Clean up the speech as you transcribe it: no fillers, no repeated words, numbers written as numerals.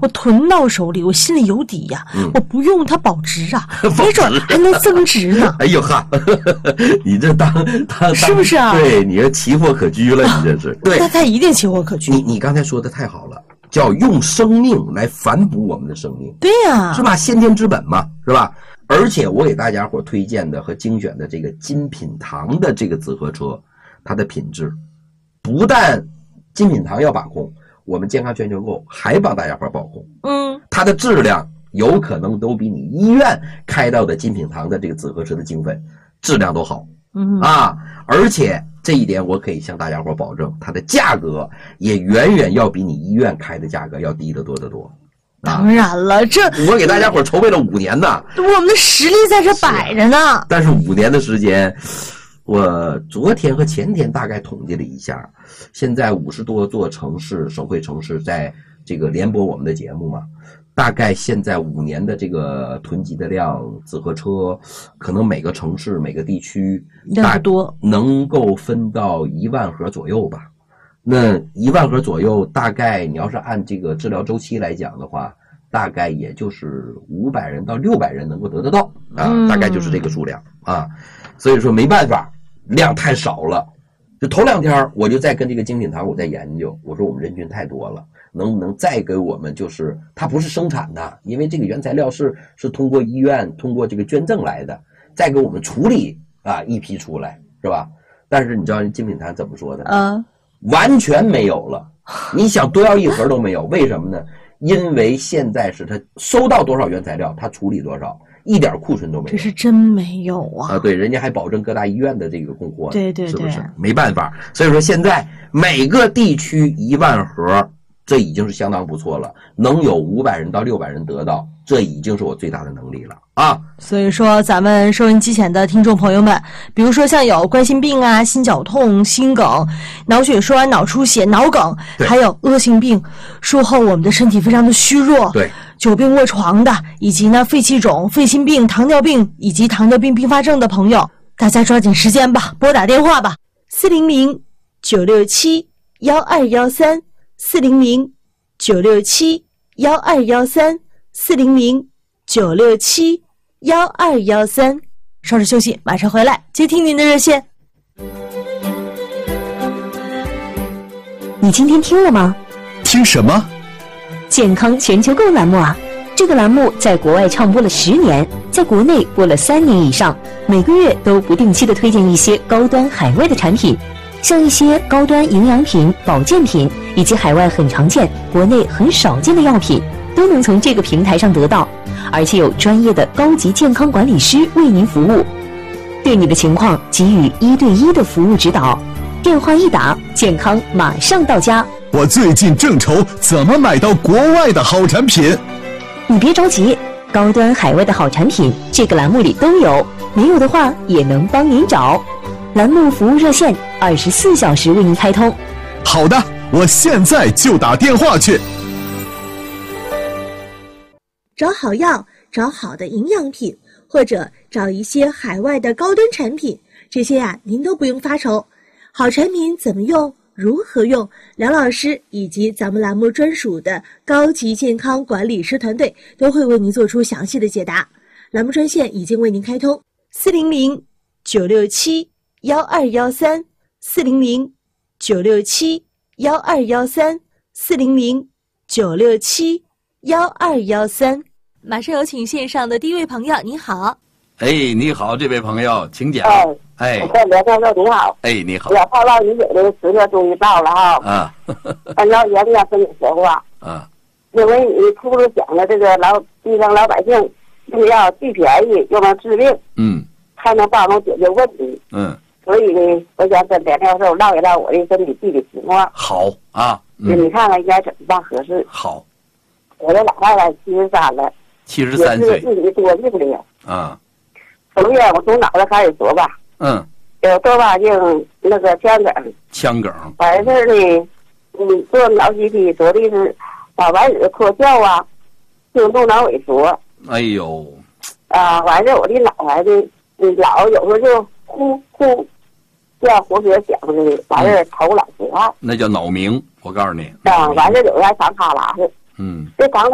我囤到手里，我心里有底呀，我不用它保值啊，没准还能增值呢。 哎呦哈，你这当是不是啊？ 对，你这奇货可居了，你这是。对， 那它一定奇货可居。 你刚才说的太好了，叫用生命来反哺我们的生命。 对呀， 是吧？先天之本嘛，是吧？而且我给大家伙推荐的和精选的这个金品堂的这个紫河车，它的品质不但金品堂要把控，我们健康全球购还帮大家伙把控。它的质量有可能都比你医院开到的金品堂的这个紫河车的精粉质量都好。而且这一点我可以向大家伙保证，它的价格也远远要比你医院开的价格要低得多得多。 当然了，这我给大家伙筹备了5年呢， 我们的实力在这摆着呢。 但是5年的时间，我昨天和前天大概统计了一下，现在50多座城市省会城市在这个联播我们的节目嘛，大概现在5年的这个囤积的量，紫河车可能每个城市每个地区大多能够分到1万盒左右吧。那1万盒左右，大概你要是按这个治疗周期来讲的话，大概也就是500人到600人能够得到啊，大概就是这个数量啊。所以说没办法，量太少了。就头2天我就在跟这个精品堂我在研究，我说我们人群太多了，能不能再给我们，就是它不是生产的，因为这个原材料是通过医院通过这个捐赠来的，再给我们处理一批出来，是吧？但是你知道人精品堂怎么说的？完全没有了，你想多要1盒都没有，为什么呢？因为现在是他收到多少原材料，他处理多少，一点库存都没有。 这是真没有啊！ 对，人家还保证各大医院的这个供货， 对， 是不是？没办法，所以说现在每个地区1万盒，这已经是相当不错了，能有500人到600人得到，这已经是我最大的能力了啊！ 所以说，咱们收音机前的听众朋友们，比如说像有冠心病啊、心绞痛、心梗、脑血栓、脑出血、脑梗，还有恶性病，术后我们的身体非常的虚弱， 对， 久病卧床的，以及呢肺气肿、肺心病、糖尿病以及糖尿病并发症的朋友，大家抓紧时间吧，拨打电话吧，400-967-1213。400-967-1213，400-967-1213。稍事休息，马上回来接听您的热线。 你今天听了吗？ 听什么？ 健康全球购栏目啊！这个栏目在国外唱播了10年，在国内播了3年以上，每个月都不定期的推荐一些高端海外的产品，像一些高端营养品、保健品，以及海外很常见、国内很少见的药品，都能从这个平台上得到，而且有专业的高级健康管理师为您服务，对你的情况给予1对1的服务指导。电话一打，健康马上到家。 我最近正愁怎么买到国外的好产品。 你别着急，高端海外的好产品这个栏目里都有，没有的话也能帮您找。栏目服务热线24小时为您开通。 好的，我现在就打电话去。 找好药，找好的营养品，或者找一些海外的高端产品，这些您都不用发愁。好产品怎么用？如何用？梁老师以及咱们栏目专属的高级健康管理师团队都会为您做出详细的解答。栏目专线已经为您开通，400-967-1213，400-967-1213。马上有请线上的第一位朋友，你好。 你好，这位朋友，请讲。 梁教授你好。 你好。 我泡到已久的时刻终于到了哈。按照严格跟你说话。因为你出了讲的这个地方老百姓又要既便宜又能治病，还能帮忙解决问题。所以呢，我想跟梁教授唠一唠我的身体具体情况。 好啊。 你看看应该怎么办合适？ 好。 我的老太太73了 ，73岁， 也是1米多病了。首先我从脑袋开始说吧。有多发性那个腔梗。完事呢，做脑脊体着力是把完事脱臼啊，轻度脑萎缩。 哎呦。 完事我的脑孩子老有时候就呼呼像活血响似的，完事头老出汗。 那叫脑鸣，我告诉你。 完事有时还长哈喇子。这长